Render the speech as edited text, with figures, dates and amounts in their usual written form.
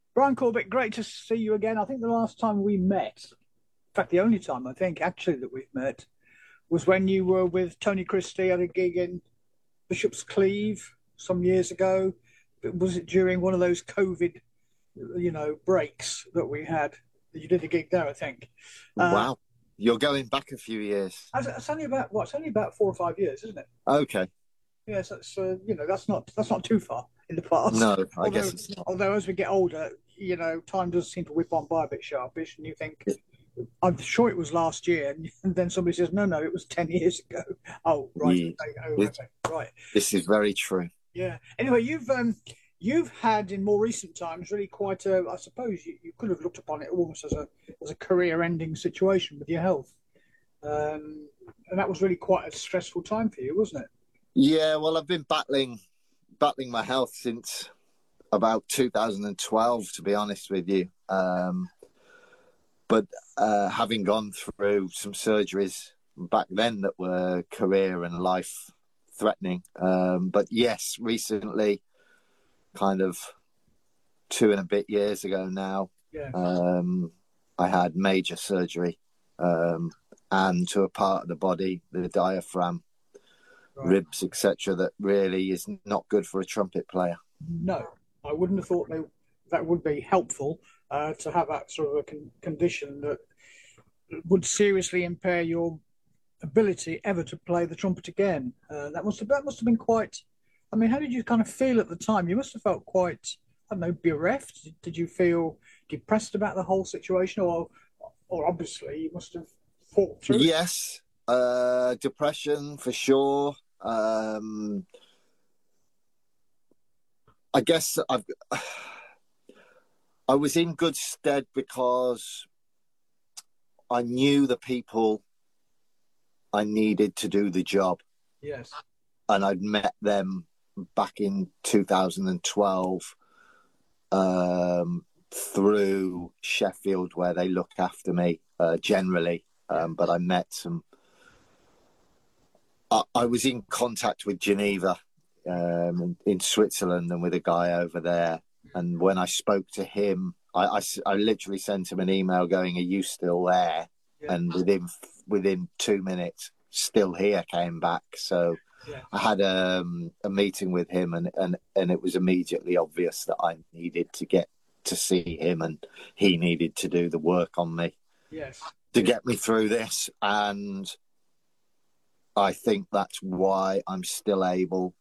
Brian Corbett, great to see you again. I think the last time we met, in fact, the only time I think actually that we've met, was when you were with Tony Christie at a gig in Bishop's Cleeve some years ago. Was it during one of those COVID, breaks that we had? You did a gig there, I think. Uh, Wow. You're going back a few years. it's only about what? It's only about 4 or 5 years, isn't it? Okay. Yes, that's not too far in the past. No, I Although guess it's not. although as we get older, time does seem to whip on by a bit sharpish, and you think, I'm sure it was last year, and then somebody says, no, it was 10 years ago. Oh, right, Yeah. okay, oh, It, okay, right, this is very true. yeah. Anyway, you've had in more recent times really quite a. I suppose you could have looked upon it almost as a career-ending situation with your health, and that was really quite a stressful time for you, wasn't it? Yeah, well, I've been battling my health since about 2012, to be honest with you. But having gone through some surgeries back then that were career and life threatening. But yes, recently, kind of 2 and a bit years ago now, Yeah. I had major surgery, and to a part of the body, the diaphragm, Right. ribs, etc., that really is not good for a trumpet player. No, I wouldn't have thought that would be helpful to have that sort of a condition that would seriously impair your ability ever to play the trumpet again. That must have been quite. I mean, how did you kind of feel at the time? You must have felt quite, I don't know, bereft. Did you feel depressed about the whole situation, or obviously you must have fought through it? Yes, depression for sure. I guess I was in good stead because I knew the people I needed to do the job, Yes. and I'd met them back in 2012 through Sheffield, where they look after me generally. But I met some. I was in contact with Geneva in Switzerland and with a guy over there. And when I spoke to him, I literally sent him an email going, "Are you still there?" Yeah. And within 2 minutes, "Still here" came back. So Yeah. I had a meeting with him, and it was immediately obvious that I needed to get to see him, and he needed to do the work on me Yes. to get me through this. And I think that's why I'm still able